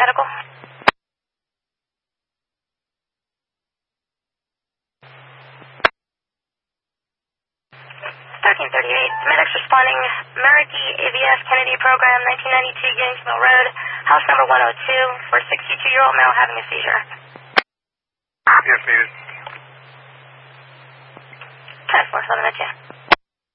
medical. 1338, medics responding, Merricky AVS Kennedy program, 1992 Gainesville Road, house number 102, for 62-year-old male having a seizure. Yes, needed. 10-4, 7 at you.